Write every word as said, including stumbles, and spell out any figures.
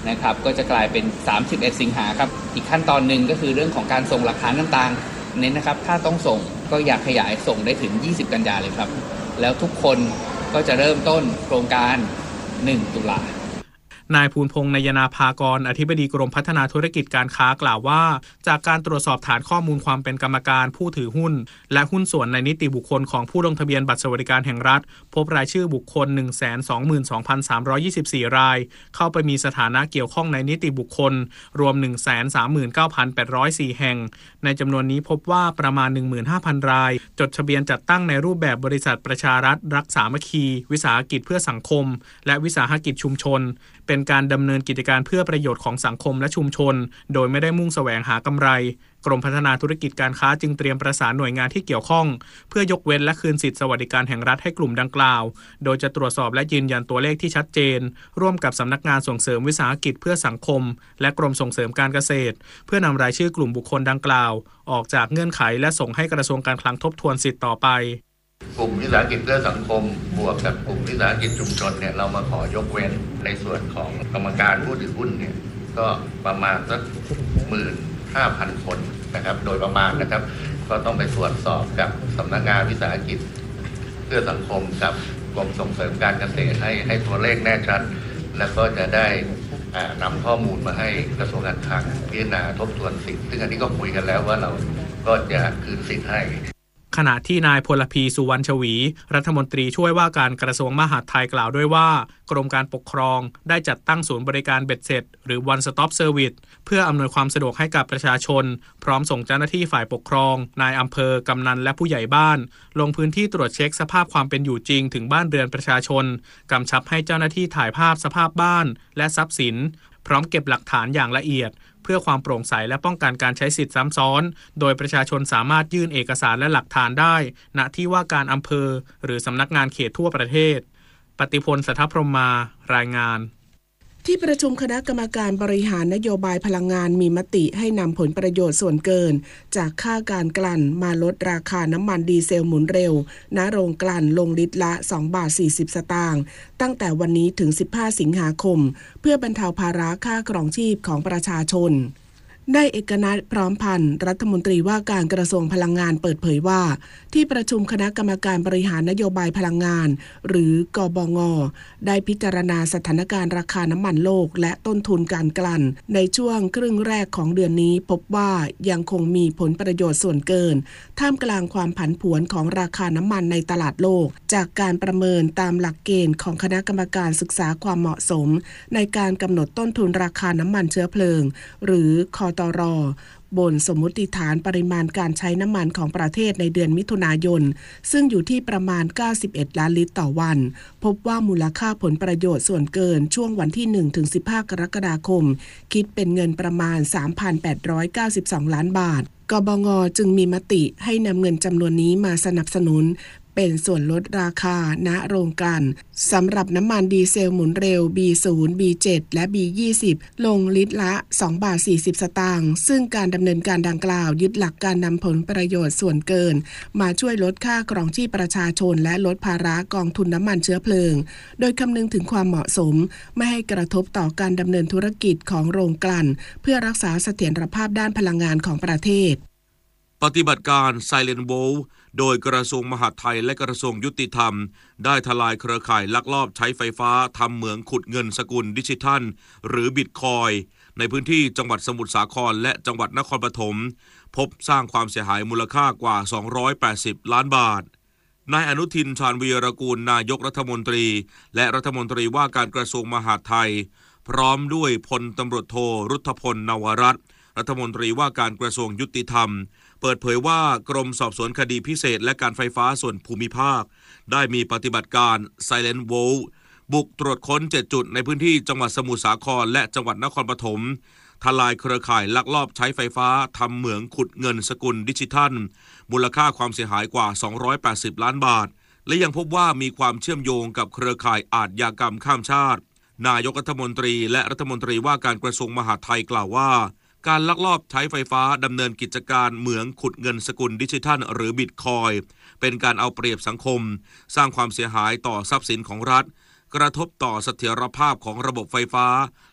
นะครับก็จะกลายเป็นสามสิบเอ็ดสิงหาครับอีกขั้นตอนหนึ่งก็คือเรื่องของการส่งหลักฐานต่างๆเน้นนะครับถ้าต้องส่งก็อยากขยายส่งได้ถึงยี่สิบกันยาเลยครับแล้วทุกคนก็จะเริ่มต้นโครงการหนึ่งตุลานายภูลพงษ์นายนาภากรอธิบดีกรมพัฒนาธุรกิจการค้ากล่าวว่าจากการตรวจสอบฐานข้อมูลความเป็นกรรมการผู้ถือหุ้นและหุ้นส่วนในนิติบุคคลของผู้ลงทะเบียนบัตรสวัสดิการแห่งรัฐพบรายชื่อบุคคล หนึ่งแสนสองหมื่นสองพันสามร้อยยี่สิบสี่ รายเข้าไปมีสถานะเกี่ยวข้องในนิติบุคคลรวม หนึ่งแสนสามหมื่นเก้าพันแปดร้อยสี่ แห่งในจำนวนนี้พบว่าประมาณ หนึ่งหมื่นห้าพัน รายจดทะเบียนจัดตั้งในรูปแบบบริษัทประชารัฐรักสามัคคีวิสาหกิจเพื่อสังคมและวิสาหกิจชุมชนเป็นการดำเนินกิจการเพื่อประโยชน์ของสังคมและชุมชนโดยไม่ได้มุ่งแสวงหากำไรกรมพัฒนาธุรกิจการค้าจึงเตรียมประสานหน่วยงานที่เกี่ยวข้องเพื่อยกเว้นและคืนสิทธิสวัสดิการแห่งรัฐให้กลุ่มดังกล่าวโดยจะตรวจสอบและยืนยันตัวเลขที่ชัดเจนร่วมกับสำนักงานส่งเสริมวิสาหกิจเพื่อสังคมและกรมส่งเสริมการเกษตรเพื่อนำรายชื่อกลุ่มบุคคลดังกล่าวออกจากเงื่อนไขและส่งให้กระทรวงการคลังทบทวนสิทธิ์ต่อไปกลุ่มวิสาหกิจเพื่อสังคมบวกกับกลุ่มวิสาหกิจชุมชนเนี่ยเรามาขอยกเว้นในส่วนของกรรมการผู้ถือหุ้นเนี่ยก็ประมาณสักหมื่นห้าพันคนนะครับโดยประมาณนะครับก็ต้องไปตรวจสอบกับสำนักงานวิสาหกิจเพื่อสังคมกับกรมส่งเสริมการเกษตรให้ให้ตัวเลขแน่ชัดแล้วก็จะได้นำข้อมูลมาให้กระทรวงการคลังพิจารณาทบทวนสิทธิ์ซึ่งอันนี้ก็คุยกันแล้วว่าเราก็จะคืนสิทธิ์ให้ขณะที่นายพลพีสุวรรณชวีรัฐมนตรีช่วยว่าการกระทรวงมหาดไทยกล่าวด้วยว่ากรมการปกครองได้จัดตั้งศูนย์บริการเบ็ดเสร็จหรือ One Stop Service เพื่ออำนวยความสะดวกให้กับประชาชนพร้อมส่งเจ้าหน้าที่ฝ่ายปกครองนายอำเภอกำนันและผู้ใหญ่บ้านลงพื้นที่ตรวจเช็คสภาพความเป็นอยู่จริงถึงบ้านเรือนประชาชนกำชับให้เจ้าหน้าที่ถ่ายภาพสภาพบ้านและทรัพย์สินพร้อมเก็บหลักฐานอย่างละเอียดเพื่อความโปร่งใสและป้องกันการใช้สิทธิซ้ำซ้อนโดยประชาชนสามารถยื่นเอกสารและหลักฐานได้ณที่ว่าการอำเภอหรือสำนักงานเขตทั่วประเทศปฏิพล สัทธพรหมารายงานที่ประชุมคณะกรรมการบริหารนโยบายพลังงานมีมติให้นำผลประโยชน์ส่วนเกินจากค่าการกลั่นมาลดราคาน้ำมันดีเซลหมุนเร็วณโรงกลั่นลงลิตรละสองบาทสี่สิบสตางค์ตั้งแต่วันนี้ถึงสิบห้าสิงหาคมเพื่อบรรเทาภาระค่าครองชีพของประชาชนได้เอกนัทพร้อมพันธ์รัฐมนตรีว่าการกระทรวงพลังงานเปิดเผยว่าที่ประชุมคณะกรรมการบริหารนโยบายพลังงานหรือกบง.ได้พิจารณาสถานการณ์ราคาน้ำมันโลกและต้นทุนการกลั่นในช่วงครึ่งแรกของเดือนนี้พบว่ายังคงมีผลประโยชน์ส่วนเกินท่ามกลางความผันผวนของราคาน้ำมันในตลาดโลกจากการประเมินตามหลักเกณฑ์ของคณะกรรมการศึกษาความเหมาะสมในการกำหนดต้นทุนราคาน้ำมันเชื้อเพลิงหรือคตร.บนสมมุติฐานปริมาณการใช้น้ำมันของประเทศในเดือนมิถุนายนซึ่งอยู่ที่ประมาณเก้าสิบเอ็ดล้านลิตรต่อวันพบว่ามูลค่าผลประโยชน์ส่วนเกินช่วงวันที่หนึ่งถึงสิบห้ากรกฎาคมคิดเป็นเงินประมาณ สามพันแปดร้อยเก้าสิบสอง ล้านบาทกบง.จึงมีมติให้นำเงินจำนวนนี้มาสนับสนุนเป็นส่วนลดราคาณโรงกลั่นสำหรับน้ำมันดีเซลหมุนเร็ว บี ศูนย์ บี เจ็ด และ บี ยี่สิบ ลงลิตรละสองบาทสี่สิบสตางค์ซึ่งการดำเนินการดังกล่าวยึดหลักการนำผลประโยชน์ส่วนเกินมาช่วยลดค่าครองชีพประชาชนและลดภาระกองทุนน้ำมันเชื้อเพลิงโดยคำนึงถึงความเหมาะสมไม่ให้กระทบต่อการดำเนินธุรกิจของโรงกลั่นเพื่อรักษาเสถียรภาพด้านพลังงานของประเทศปฏิบัติการ Silent Wall โดยกระทรวงมหาดไทยและกระทรวงยุติธรรมได้ทลายเครือข่ายลักลอบใช้ไฟฟ้าทำเหมืองขุดเงินสกุลดิจิทัลหรือบิตคอยน์ในพื้นที่จังหวัดสมุทรสาครและจังหวัดนครปฐมพบสร้างความเสียหายมูลค่ากว่าสองร้อยแปดสิบล้านบาทนายอนุทินชาญวีรกูลนายกรัฐมนตรีและรัฐมนตรีว่าการกระทรวงมหาดไทยพร้อมด้วยพลตำรวจโทรุทธพลนวรัตน์รัฐมนตรีว่าการกระทรวงยุติธรรมเปิดเผยว่ากรมสอบสวนคดีพิเศษและการไฟฟ้าส่วนภูมิภาคได้มีปฏิบัติการ Silent Wall บุกตรวจค้นเจ็ดจุดในพื้นที่จังหวัดสมุทรสาครและจังหวัดนครปฐมทลายเครือข่ายลักลอบใช้ไฟฟ้าทำเหมืองขุดเงินสกุลดิจิทัลมูลค่าความเสียหายกว่าสองร้อยแปดสิบล้านบาทและยังพบว่ามีความเชื่อมโยงกับเครือข่ายอาชญากรรมข้ามชาตินายกรัฐมนตรีและรัฐมนตรีว่าการกระทรวงมหาดไทยกล่าวว่าการลักลอบใช้ไฟฟ้าดำเนินกิจการเหมืองขุดเงินสกุลดิจิทัลหรือบิตคอยน์เป็นการเอาเปรียบสังคมสร้างความเสียหายต่อทรัพย์สินของรัฐกระทบต่อเสถียรภาพของระบบไฟฟ้า